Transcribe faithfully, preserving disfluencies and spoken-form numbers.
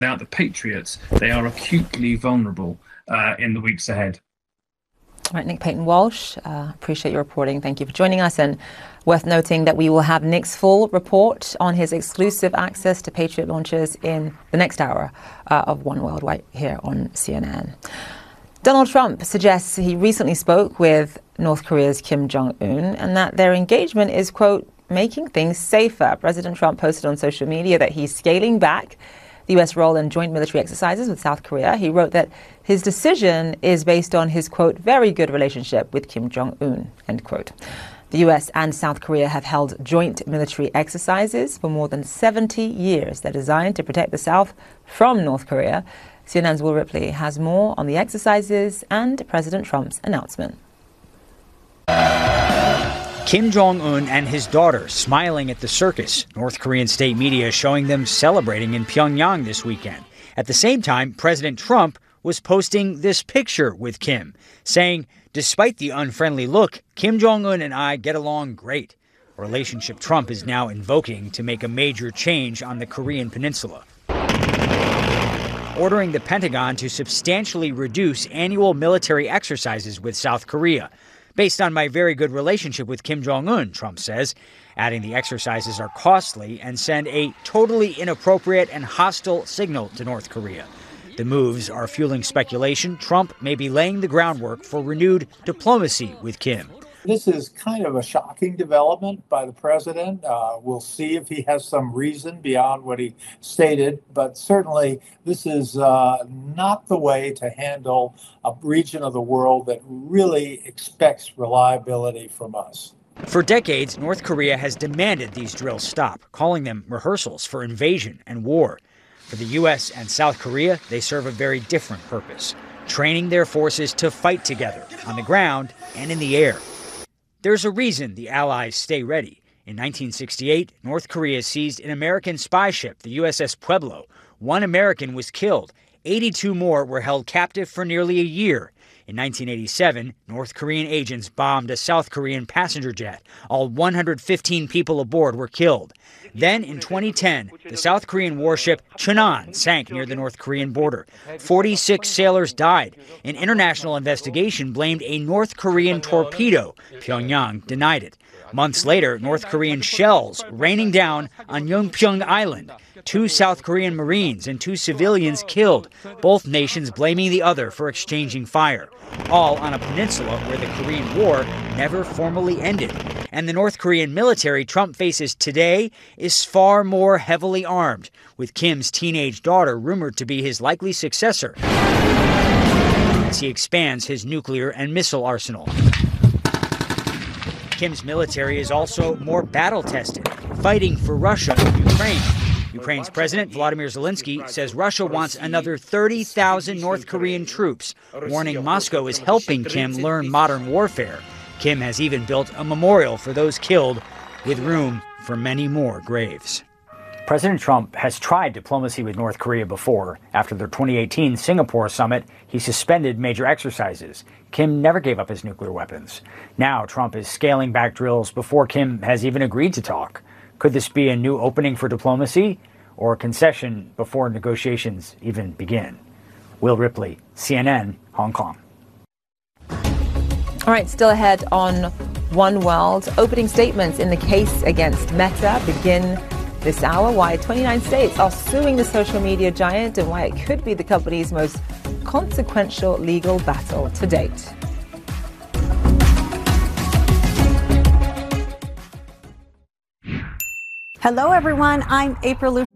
Without the Patriots, they are acutely vulnerable uh, in the weeks ahead. All right, Nick Paton-Walsh, uh, appreciate your reporting. Thank you for joining us. And worth noting that we will have Nick's full report on his exclusive access to Patriot launches in the next hour uh, of One World right here on C N N. Donald Trump suggests he recently spoke with North Korea's Kim Jong-un and that their engagement is, quote, making things safer. President Trump posted on social media that he's scaling back the U S role in joint military exercises with South Korea. He wrote that his decision is based on his, quote, very good relationship with Kim Jong-un, end quote. The U S and South Korea have held joint military exercises for more than seventy years. They're designed to protect the South from North Korea. C N N's Will Ripley has more on the exercises and President Trump's announcement. Kim Jong-un and his daughter smiling at the circus. North Korean state media showing them celebrating in Pyongyang this weekend. At the same time, President Trump was posting this picture with Kim, saying, despite the unfriendly look, Kim Jong-un and I get along great. A relationship Trump is now invoking to make a major change on the Korean peninsula, ordering the Pentagon to substantially reduce annual military exercises with South Korea. Based on my very good relationship with Kim Jong-un, Trump says, adding the exercises are costly and send a totally inappropriate and hostile signal to North Korea. The moves are fueling speculation Trump may be laying the groundwork for renewed diplomacy with Kim. This is kind of a shocking development by the president. Uh, we'll see if he has some reason beyond what he stated, but certainly this is uh, not the way to handle a region of the world that really expects reliability from us. For decades, North Korea has demanded these drills stop, calling them rehearsals for invasion and war. For the U S and South Korea, they serve a very different purpose, training their forces to fight together on the ground and in the air. There's a reason the Allies stay ready. In nineteen sixty-eight, North Korea seized an American spy ship, the U S S Pueblo. One American was killed. eighty-two more were held captive for nearly a year. In nineteen eighty-seven, North Korean agents bombed a South Korean passenger jet. All one hundred fifteen people aboard were killed. Then, in twenty ten, the South Korean warship Cheonan sank near the North Korean border. forty-six sailors died. An international investigation blamed a North Korean torpedo. Pyongyang denied it. Months later, North Korean shells raining down on Yeonpyeong Island. Two South Korean Marines and two civilians killed, both nations blaming the other for exchanging fire. All on a peninsula where the Korean War never formally ended. And the North Korean military Trump faces today is far more heavily armed, with Kim's teenage daughter rumored to be his likely successor as he expands his nuclear and missile arsenal. Kim's military is also more battle-tested, fighting for Russia and Ukraine. Ukraine's President Volodymyr Zelensky says Russia wants another thirty thousand North Korean troops, warning Moscow is helping Kim learn modern warfare. Kim has even built a memorial for those killed, with room for many more graves. President Trump has tried diplomacy with North Korea before. After their twenty eighteen Singapore summit, he suspended major exercises. Kim never gave up his nuclear weapons. Now Trump is scaling back drills before Kim has even agreed to talk. Could this be a new opening for diplomacy or a concession before negotiations even begin? Will Ripley, C N N, Hong Kong. All right, still ahead on One World. Opening statements in the case against Meta begin this hour. Why twenty-nine states are suing the social media giant and why it could be the company's most consequential legal battle to date. Hello, everyone. I'm April